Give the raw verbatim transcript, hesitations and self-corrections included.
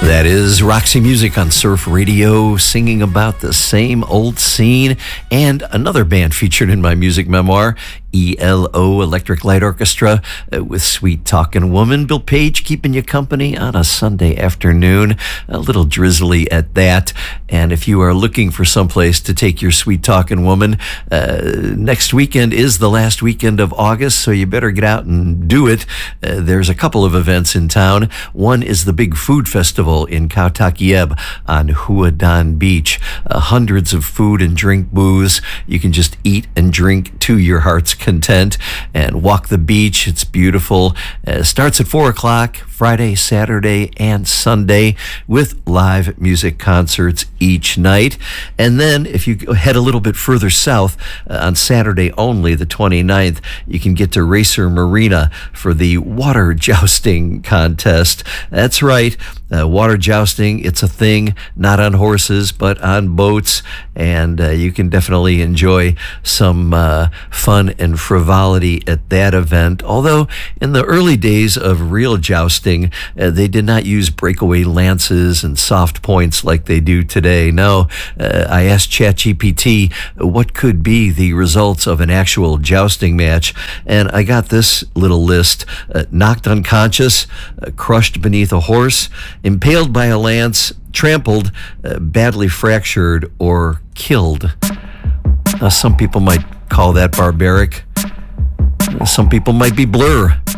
That is Roxy Music on Surf Radio, singing about the same old scene, and another band featured in my music memoir, E L O, Electric Light Orchestra, uh, with Sweet Talkin' Woman. Bill Page keeping you company on a Sunday afternoon, a little drizzly at that. And if you are looking for someplace to take your Sweet Talkin' Woman, uh, next weekend is the last weekend of August, so you better get out and do it. Uh, there's a couple of events in town. One is the big food festival in Kautakieb on Huadan Beach. Uh, hundreds of food and drink booths. You can just eat and drink to your heart's content and walk the beach. It's beautiful. Uh, starts at four o'clock Friday, Saturday, and Sunday with live music concerts each night. And then if you head a little bit further south, uh, on Saturday only, the twenty-ninth, you can get to Racer Marina for the water jousting contest. That's right. Uh, water jousting, it's a thing, not on horses, but on boats, and uh, you can definitely enjoy some uh, fun and frivolity at that event. Although in the early days of real jousting, uh, they did not use breakaway lances and soft points like they do today. No, uh, I asked ChatGPT what could be the results of an actual jousting match, and I got this little list. Uh, knocked unconscious, uh, crushed beneath a horse, impaled by a lance, trampled, uh, badly fractured, or killed. Now, some people might call that barbaric. Some people might be blur.